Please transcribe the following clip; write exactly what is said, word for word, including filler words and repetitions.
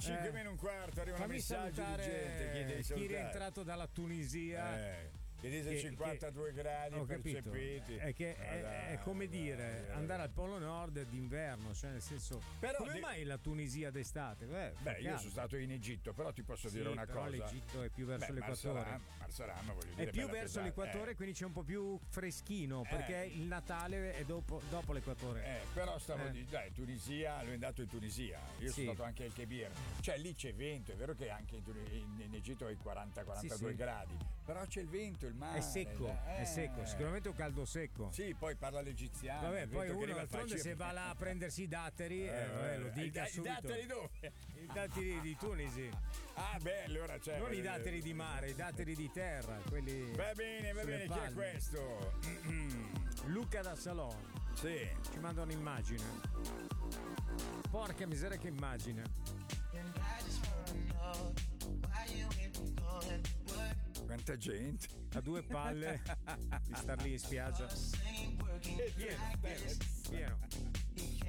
cinque Eh. meno un quarto arrivano Fammi messaggi di salutare gente che devi chi salutare. è rientrato dalla Tunisia. Eh. Che dice Che- cinquantadue che- gradi ho capito. percepiti. È, che Ma è, dai, è come dai, dire dai. andare al Polo Nord d'inverno, cioè nel senso. Però come de- mai la Tunisia d'estate? Beh, fa Beh, io caldo. sono stato in Egitto, però ti posso Sì, dire una però cosa. l'Egitto è più verso Beh, l'equatore. Marsalam, Marsalam, voglio dire, È più bella verso pesante. l'equatore, Eh. quindi c'è un po' più freschino, Eh. perché il Natale è dopo, dopo l'equatore. Eh, però stavo Eh. di dai, Tunisia, lui è andato in Tunisia. Io Sì. sono stato anche al Kebir. Cioè lì c'è vento, è vero che anche in, Tuni- in- in Egitto hai quaranta quarantadue Sì, sì. gradi, però c'è il vento, il mare. È secco, eh. è secco, sicuramente un caldo secco. Sì, poi parla l'egiziano. Vabbè, il poi vento che uno arriva d'altronde facile- se va là a prendersi i datteri, eh, Eh, vabbè, lo i dica da- i subito. datteri dove? I datteri di Tunisi. Ah, beh, allora c'è. Non i datteri di mare, i datteri di terra, quelli. Va bene, va sulle bene, chi è palme. questo? Luca da Salon. Sì. Ci manda un'immagine. Porca miseria, che immagine. Quanta gente. A due palle di star lì in spiaggia. Pieno, Pieno.